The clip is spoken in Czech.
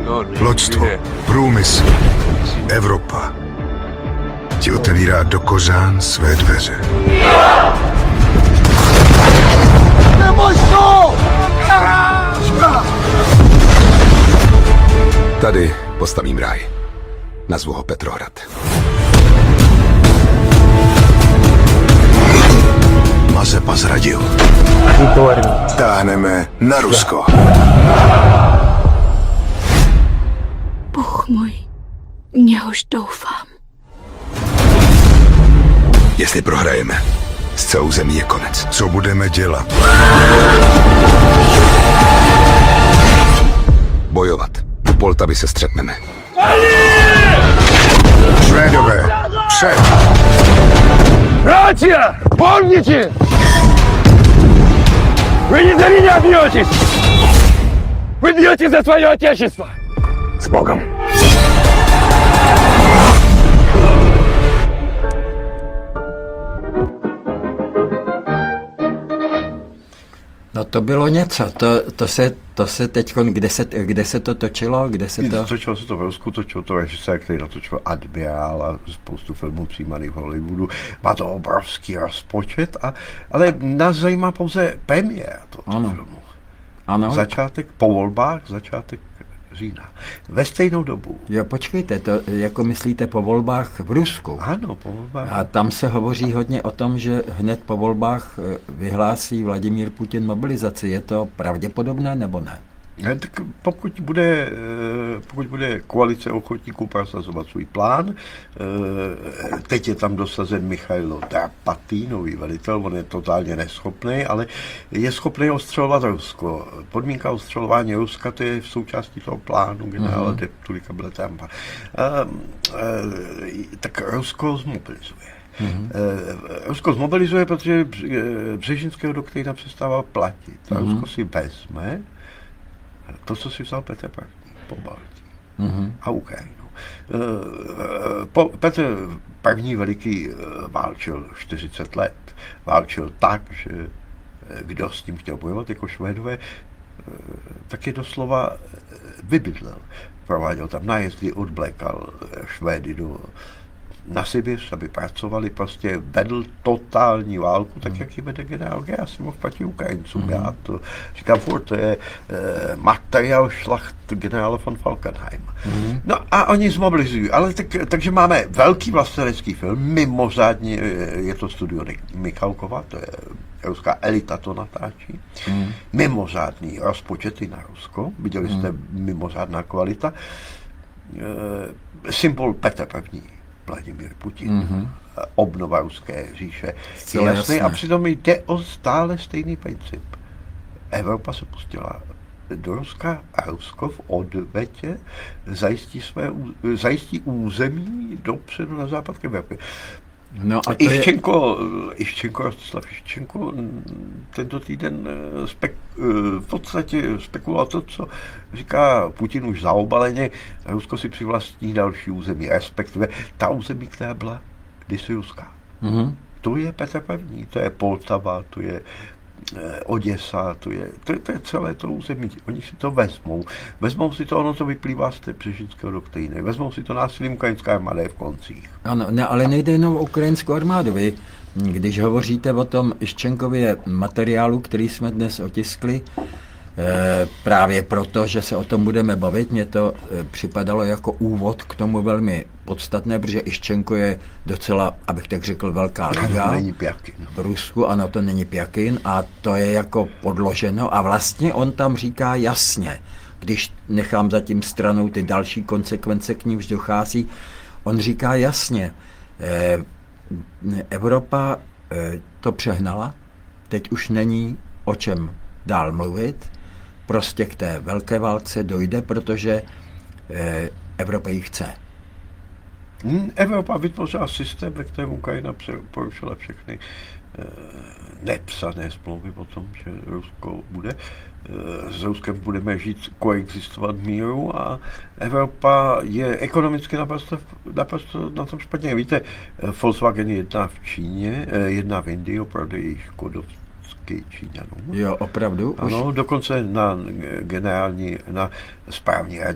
Loďstvo, průmysl, Evropa ti otevírá do kořán své dveře. Tady postavím ráj. Nazvu ho Petrohrad. Mazepa zradil. Táhneme na Rusko. Bůh můj, v něhož doufám. Jestli prohrajeme, s celou zemí je konec. Co budeme dělat? Bojovat. U Poltavy se střetneme. Švédové, před! Братья, помните! Вы не за меня бьетесь! Вы бьетесь за свое отечество! С Богом! No to bylo něco, to se teď, kde se to točilo, Točilo se to v Rusku, točilo to režisér, který natočil Admiral a spoustu filmů přijímaných v Hollywoodu. Má to obrovský rozpočet, ale nás zajímá pouze premiéra tohoto filmu. Ano. Začátek po volbách, začátek října. Ve stejnou dobu. Jo, počkejte, to jako myslíte po volbách v Rusku? Ano, po volbách. A tam se hovoří hodně o tom, že hned po volbách vyhlásí Vladimír Putin mobilizaci. Je to pravděpodobné nebo ne? Tak pokud bude koalice ochotníků prosazovat svůj plán, teď je tam dosazen Michailo Drapatý, nový velitel, on je totálně neschopný, ale je schopný ostřelovat Rusko. Podmínka ostřelování Ruska, to je v součástí toho plánu generála Tulika Beletramba. Tak Rusko zmobilizuje. Rusko zmobilizuje, protože Břežinského doktrína přestává platit. A Rusko si vezme to, co si vzal Petr I. po Baltí a Ukrajinu. Petr I. veliký válčil 40 let. Válčil tak, že kdo s tím chtěl bojovat, jako Švédové, tak je doslova vybydlel. Prováděl tam nájezdy, odblekal Švédy na Sibiř, aby pracovali, prostě vedl totální válku, tak jak ji vede generál Gerasimov proti Ukrajincům. Já to říkám furt, to je materiál šlacht generála von Falkenheim. No a oni zmobilizují, ale takže máme velký vlastenecký film, mimořádně je to studio Michalkova, to je ruská elita to natáčí, mimořádný rozpočet i na Rusko, viděli jste mimořádná kvalita, symbol Petr I. Vladimír Putin, obnova ruské říše. Je jasný a přitom jde o stále stejný princip. Evropa se pustila do Ruska a Rusko v odvetě zajistí území dopředu na západ k Evropě. No a Rostislav Iščenko tento týden v podstatě spekuloval to, co říká Putin už zaobaleně, Rusko si přivlastní další území, respektive ta území, která byla kdysi ruská. To je Petr I., to je Poltava, to je Oděsa, to je celé to území. Oni si to vezmou si to, ono to vyplývá z té Břežinského doktríny, vezmou si to násilím ukrajinská armáda je v koncích. Ano, ne, ale nejde jenom o ukrajinskou armádu. Vy, když hovoříte o tom Iščenkově materiálu, který jsme dnes otiskli, právě proto, že se o tom budeme bavit, mně to připadalo jako úvod k tomu velmi podstatné, protože Iščenko je docela, abych tak řekl, velká liga. Není Pjakin. V Rusku, ano, to není Pjakin a to je jako podloženo a vlastně on tam říká jasně, když nechám zatím stranou ty další konsekvence, k nímž dochází, on říká jasně, Evropa to přehnala, teď už není o čem dál mluvit, prostě k té velké válce dojde, protože Evropa ji chce. Evropa vytvořila systém, ve kterém Ukrajina porušila všechny nepsané smlouvy o tom, že Rusko bude. S Ruskem budeme žít, koexistovat v míru a Evropa je ekonomicky naprosto na tom špatně. Víte, Volkswagen jedná v Číně, jedná v Indii, opravdu je škodovský Číňanům. Jo, opravdu? Ano, dokonce na správní radě